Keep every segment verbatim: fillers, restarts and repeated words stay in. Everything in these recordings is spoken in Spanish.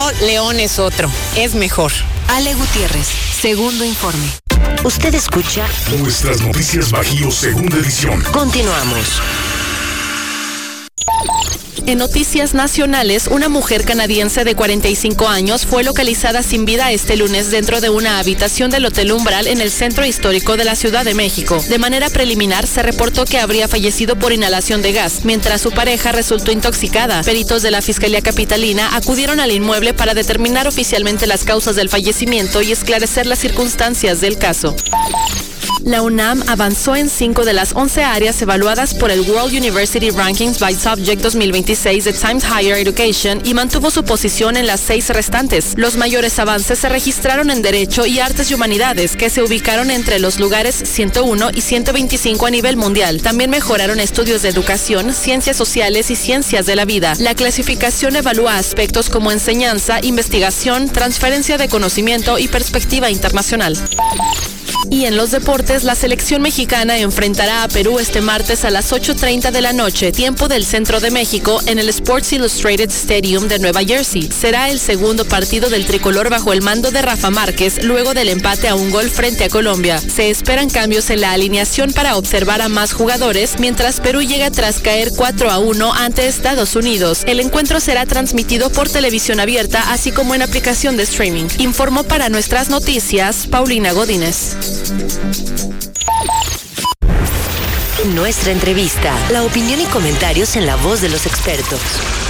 León es otro, es mejor. Ale Gutiérrez, segundo informe. Usted escucha Nuestras Noticias Bajío, segunda edición. Continuamos. En noticias nacionales, una mujer canadiense de cuarenta y cinco años fue localizada sin vida este lunes dentro de una habitación del Hotel Umbral en el centro histórico de la Ciudad de México. De manera preliminar, se reportó que habría fallecido por inhalación de gas, mientras su pareja resultó intoxicada. Peritos de la Fiscalía Capitalina acudieron al inmueble para determinar oficialmente las causas del fallecimiento y esclarecer las circunstancias del caso. La UNAM avanzó en cinco de las once áreas evaluadas por el World University Rankings by Subject dos mil veintiséis de Times Higher Education y mantuvo su posición en las seis restantes. Los mayores avances se registraron en Derecho y Artes y Humanidades, que se ubicaron entre los lugares ciento uno y ciento veinticinco a nivel mundial. También mejoraron estudios de educación, ciencias sociales y ciencias de la vida. La clasificación evalúa aspectos como enseñanza, investigación, transferencia de conocimiento y perspectiva internacional. Y en los deportes, la selección mexicana enfrentará a Perú este martes a las ocho treinta de la noche, tiempo del centro de México, en el Sports Illustrated Stadium de Nueva Jersey. Será el segundo partido del tricolor bajo el mando de Rafa Márquez, luego del empate a un gol frente a Colombia. Se esperan cambios en la alineación para observar a más jugadores, mientras Perú llega tras caer cuatro a uno ante Estados Unidos. El encuentro será transmitido por televisión abierta, así como en aplicación de streaming. Informó para Nuestras Noticias, Paulina Godínez. En nuestra entrevista, la opinión y comentarios en la voz de los expertos.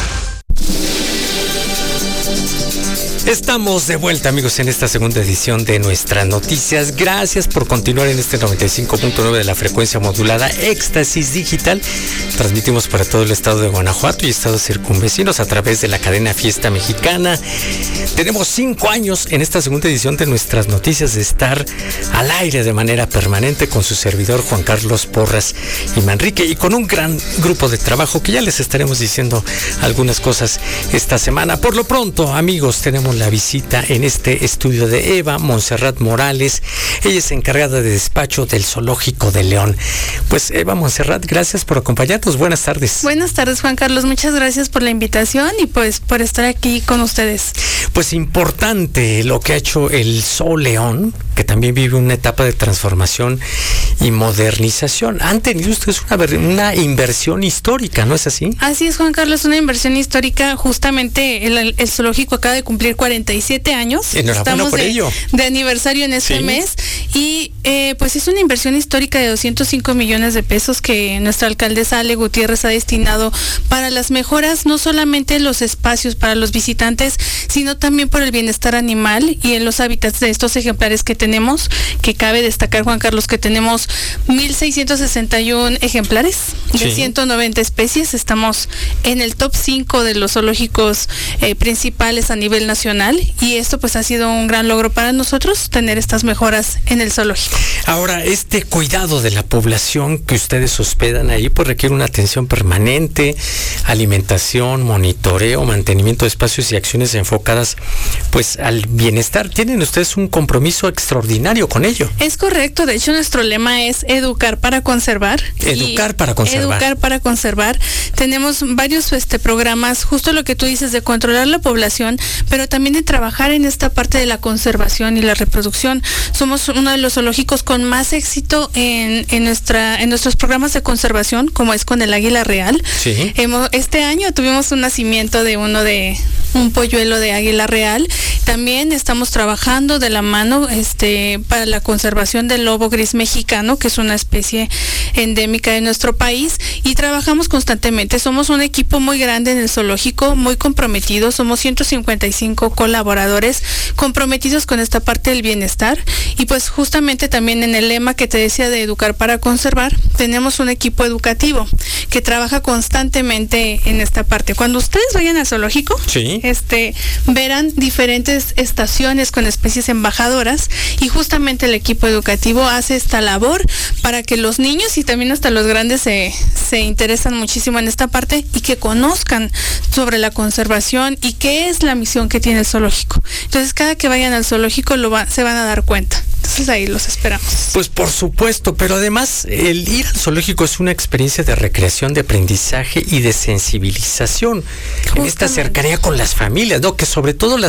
Estamos de vuelta, amigos, en esta segunda edición de Nuestras Noticias. Gracias por continuar en este noventa y cinco punto nueve de la frecuencia modulada Éxtasis Digital. Transmitimos para todo el estado de Guanajuato y estados circunvecinos a través de la cadena Fiesta Mexicana. Tenemos cinco años en esta segunda edición de Nuestras Noticias de estar al aire de manera permanente con su servidor Juan Carlos Porras y Manrique, y con un gran grupo de trabajo que ya les estaremos diciendo algunas cosas esta semana. Por lo pronto, amigos, tenemos la visita en este estudio de Eva Montserrat Morales. Ella es encargada de despacho del Zoológico de León. Pues Eva Montserrat, gracias por acompañarnos. Buenas tardes. Buenas tardes, Juan Carlos. Muchas gracias por la invitación y pues por estar aquí con ustedes. Pues importante lo que ha hecho el Zoo León, que también vive una etapa de transformación y modernización. Han tenido ustedes una, una inversión histórica, ¿no es así? Así es, Juan Carlos, una inversión histórica. Justamente el, el zoológico acaba de cumplir cuarenta y siete años. Enhorabuena Estamos por de, ello. de aniversario en este Sí. mes y eh, pues es una inversión histórica de doscientos cinco millones de pesos que nuestra alcaldesa Ale Gutiérrez ha destinado para las mejoras, no solamente los espacios para los visitantes, sino también por el bienestar animal y en los hábitats de estos ejemplares que tenemos, que cabe destacar, Juan Carlos, que tenemos mil seiscientos sesenta y uno ejemplares de Sí. ciento noventa especies. Estamos en el top cinco de los zoológicos eh, principales a nivel nacional y esto pues ha sido un gran logro para nosotros, tener estas mejoras en el zoológico. Ahora, este cuidado de la población que ustedes hospedan ahí pues requiere una atención permanente, alimentación, monitoreo, mantenimiento de espacios y acciones enfocadas pues al bienestar. Tienen ustedes un compromiso extraordinario con ello. Es correcto, de hecho nuestro lema es educar para conservar. Educar para conservar. Educar para conservar. Tenemos varios este, programas, justo lo que tú dices, de controlar la población, pero también de trabajar en esta parte de la conservación y la reproducción. Somos uno de los zoológicos con más éxito en, en, nuestra, en nuestros programas de conservación, como es con el águila real. Sí. Hemos, este año tuvimos un nacimiento de uno de un polluelo de águila real. También estamos trabajando de la mano este, para la conservación del lobo gris mexicano, que es una especie endémica de nuestro país, y trabajamos constantemente. Somos un equipo muy grande en el zoológico, muy comprometidos. Somos ciento cincuenta y cinco colaboradores comprometidos con esta parte del bienestar. Y pues justamente también en el lema que te decía de educar para conservar, tenemos un equipo educativo que trabaja constantemente en esta parte. Cuando ustedes vayan al zoológico, Sí. este, verán diferentes estaciones con especies embajadoras y justamente el equipo educativo hace esta labor para que los niños y también hasta los grandes se, se interesan muchísimo en esta parte y que conozcan sobre la conservación y qué es la misión que tiene el zoológico. Entonces cada que vayan al zoológico lo va, se van a dar cuenta. Entonces ahí los esperamos. Pues por supuesto, pero además el ir al zoológico es una experiencia de recreación, de aprendizaje y de sensibilización. En esta cercanía con las familias, ¿no? Que sobre todo las